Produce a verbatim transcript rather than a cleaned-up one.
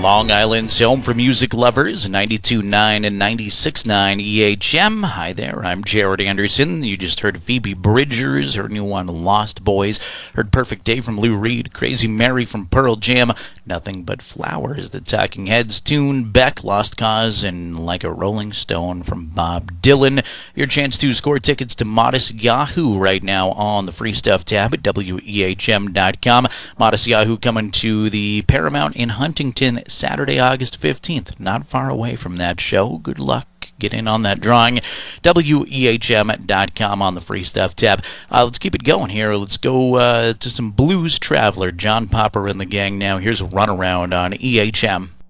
Long Island's home for music lovers, ninety-two point nine and ninety-six point nine E H M. Hi there, I'm Jared Anderson. You just heard Phoebe Bridgers, her new one, Lost Boys. Heard Perfect Day from Lou Reed, Crazy Mary from Pearl Jam, Nothing But Flowers, the Talking Heads tune, Beck, Lost Cause, and Like a Rolling Stone from Bob Dylan. Your chance to score tickets to Modest Yahoo right now on the Free Stuff tab at W E H M dot com. Modest Yahoo coming to the Paramount in Huntington Saturday, August fifteenth. Not far away from that show. Good luck. Get in on that drawing. W E H M dot com on the Free Stuff tab. Uh, let's keep it going here. Let's go uh, to some Blues Traveler. John Popper and the gang now. Here's a runaround on E H M.